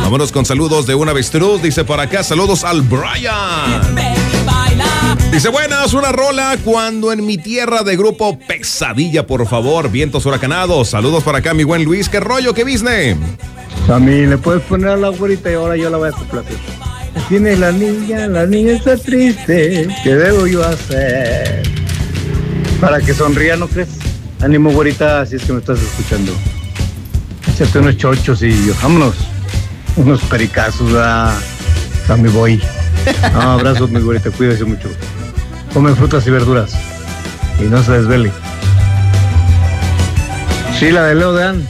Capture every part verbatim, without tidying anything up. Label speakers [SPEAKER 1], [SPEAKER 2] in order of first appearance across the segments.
[SPEAKER 1] Vámonos con saludos de un avestruz. Dice por acá, saludos al Brian. Dice, buenas, una rola cuando en mi tierra de grupo Pesadilla, por favor. Vientos huracanados. Saludos por acá, mi buen Luis. ¿Qué rollo? ¿Qué business?
[SPEAKER 2] A mí le puedes poner a la güerita y ahora yo la voy a complacer. Tiene la niña, la niña está triste. ¿Qué debo yo hacer? Para que sonría, ¿no crees? Ánimo, güerita, si es que me estás escuchando. Échate unos chochos y yo, vámonos. Unos pericazos a, a mi boy. No, abrazos, mi güerita, cuídese mucho. Come frutas y verduras. Y no se desvele. Sí, la de Leo Dan.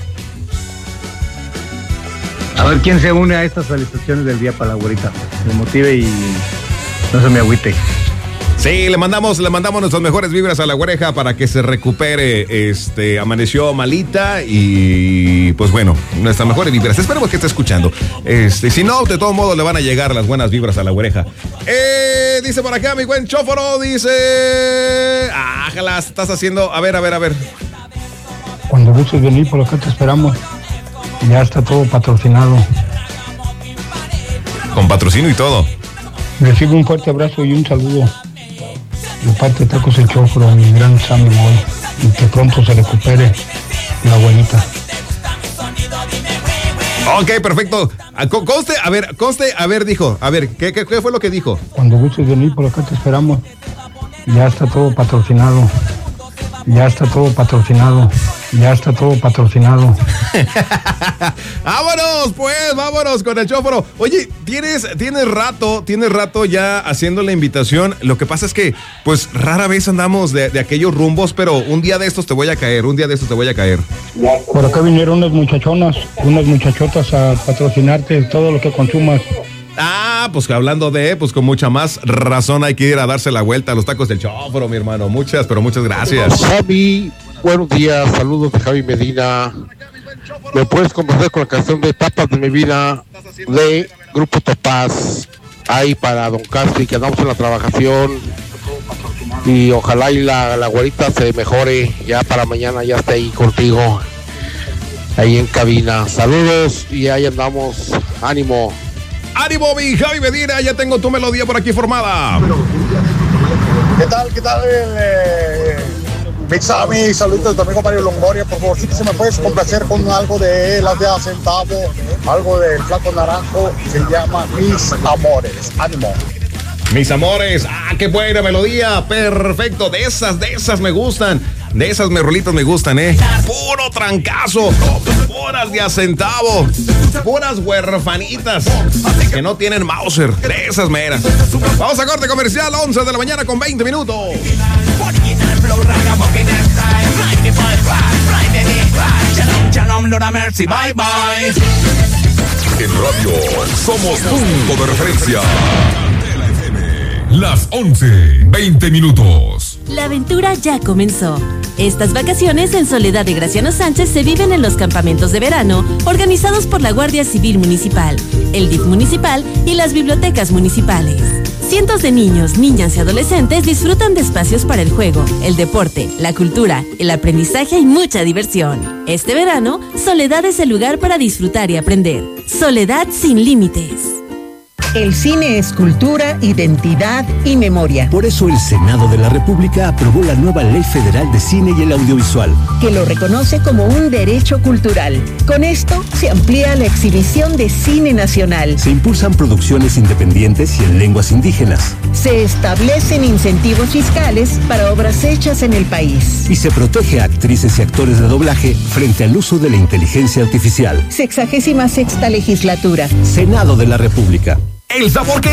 [SPEAKER 2] A ver quién se une a estas felicitaciones del día para la güerita. Me motive y no se me agüite.
[SPEAKER 1] Sí, le mandamos, le mandamos nuestras mejores vibras a la güereja para que se recupere. Este, amaneció malita y pues bueno, nuestras mejores vibras. Esperemos que esté escuchando. Este, si no, de todo modo le van a llegar las buenas vibras a la güereja. Eh, dice por acá mi buen Chóforo, dice, ájala, estás haciendo, a ver, a ver, a ver.
[SPEAKER 3] Cuando gustes venir por acá te esperamos. Ya está todo patrocinado.
[SPEAKER 1] Con patrocinio y todo.
[SPEAKER 3] Recibe un fuerte abrazo y un saludo de parte de Tacos El Chóforo, mi gran Sammy Boy, y que pronto se recupere la abuelita.
[SPEAKER 1] Ok, perfecto. Conste, a ver, conste, a ver, dijo, a ver, ¿qué, qué, qué fue lo que dijo?
[SPEAKER 3] Cuando gustes venir por acá te esperamos. Ya está todo patrocinado. Ya está todo patrocinado. Ya está todo patrocinado.
[SPEAKER 1] Vámonos, pues, vámonos con el Chóforo. Oye, tienes, tienes rato, tienes rato ya haciendo la invitación. Lo que pasa es que, pues, rara vez andamos de, de aquellos rumbos, pero un día de estos te voy a caer, un día de estos te voy a caer.
[SPEAKER 3] Por acá vinieron unas muchachonas, unas muchachotas a patrocinarte todo lo que consumas.
[SPEAKER 1] Ah, pues hablando de, pues con mucha más razón hay que ir a darse la vuelta a los tacos del Chóforo, mi hermano. Muchas, pero muchas gracias.
[SPEAKER 4] Javi, buenos días, saludos de Javi Medina. ¿Me puedes complacer con la canción de Tapas de mi vida de Grupo Topaz? Ahí para Don Castri, que andamos en la trabajación. Y ojalá y la, la güerita se mejore. Ya para mañana ya esté ahí contigo. Ahí en cabina. Saludos y ahí andamos. Ánimo.
[SPEAKER 1] ¡Ánimo, mi Javi Medina! Ya tengo tu melodía por aquí formada.
[SPEAKER 5] ¿Qué tal? ¿Qué tal? Eh, Big Sammy, saludos de tu amigo Mario Longoria. Por favor, si me puedes complacer con algo de las de a centavo, algo del Flaco Naranjo, se llama Mis Amores. ¡Ánimo!
[SPEAKER 1] Mis amores, ah, qué buena melodía, perfecto, de esas, de esas me gustan, de esas me rolitas me gustan, eh, puro trancazo, puras de a centavo, puras huerfanitas que no tienen Mauser, de esas meras. Vamos a corte comercial, once de la mañana con veinte minutos.
[SPEAKER 6] En radio somos punto de referencia. Las once, veinte minutos.
[SPEAKER 7] La aventura ya comenzó. Estas vacaciones en Soledad de Graciano Sánchez se viven en los campamentos de verano organizados por la Guardia Civil Municipal, el D I F municipal y las bibliotecas municipales. Cientos de niños, niñas y adolescentes disfrutan de espacios para el juego, el deporte, la cultura, el aprendizaje y mucha diversión. Este verano, Soledad es el lugar para disfrutar y aprender. Soledad sin límites.
[SPEAKER 8] El cine es cultura, identidad y memoria.
[SPEAKER 9] Por eso el Senado de la República aprobó la nueva Ley Federal de Cine y el Audiovisual,
[SPEAKER 8] que lo reconoce como un derecho cultural. Con esto se amplía la exhibición de cine nacional.
[SPEAKER 9] Se impulsan producciones independientes y en lenguas indígenas.
[SPEAKER 8] Se establecen incentivos fiscales para obras hechas en el país.
[SPEAKER 9] Y se protege a actrices y actores de doblaje frente al uso de la inteligencia artificial.
[SPEAKER 8] Sexagésima sexta legislatura.
[SPEAKER 9] Senado de la República.
[SPEAKER 1] El sabor que